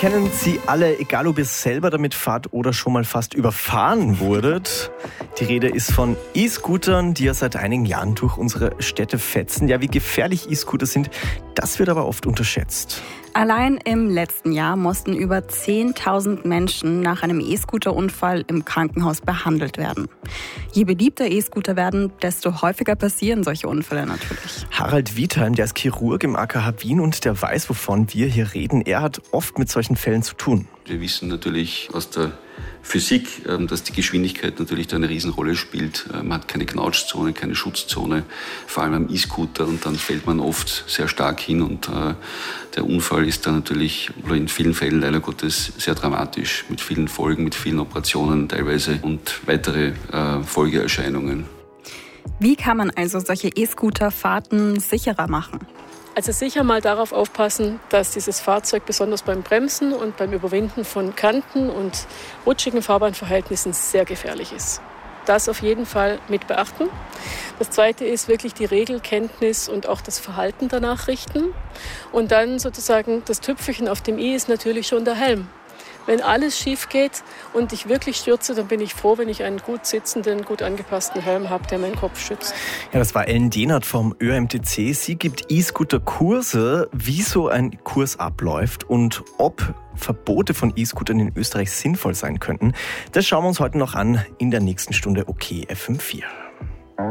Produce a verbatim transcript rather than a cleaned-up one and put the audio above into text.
kennen sie alle, egal ob ihr selber damit fahrt oder schon mal fast überfahren wurdet. Die Rede ist von E-Scootern, die ja seit einigen Jahren durch unsere Städte fetzen. Ja, wie gefährlich E-Scooter sind, das wird aber oft unterschätzt. Allein im letzten Jahr mussten über zehntausend Menschen nach einem E-Scooter-Unfall im Krankenhaus behandelt werden. Je beliebter E-Scooter werden, desto häufiger passieren solche Unfälle natürlich. Harald Wietheim, der ist Chirurg im A K H Wien und der weiß, wovon wir hier reden. Er hat oft mit solchen Fällen zu tun. Wir wissen natürlich aus der Physik, dass die Geschwindigkeit natürlich da eine Riesenrolle spielt. Man hat keine Knautschzone, keine Schutzzone, vor allem am E-Scooter, und dann fällt man oft sehr stark hin und der Unfall ist dann natürlich, oder in vielen Fällen leider Gottes, sehr dramatisch, mit vielen Folgen, mit vielen Operationen teilweise und weitere Folgeerscheinungen. Wie kann man also solche E-Scooter-Fahrten sicherer machen? Also sicher mal darauf aufpassen, dass dieses Fahrzeug besonders beim Bremsen und beim Überwinden von Kanten und rutschigen Fahrbahnverhältnissen sehr gefährlich ist. Das auf jeden Fall mit beachten. Das Zweite ist wirklich die Regelkenntnis und auch das Verhalten danach richten. Und dann sozusagen das Tüpfelchen auf dem i ist natürlich schon der Helm. Wenn alles schief geht und ich wirklich stürze, dann bin ich froh, wenn ich einen gut sitzenden, gut angepassten Helm habe, der meinen Kopf schützt. Ja, das war Ellen Dehnert vom Ö M T C. Sie gibt E-Scooter-Kurse, wie so ein Kurs abläuft und ob Verbote von E-Scootern in Österreich sinnvoll sein könnten. Das schauen wir uns heute noch an in der nächsten Stunde OK F M vier.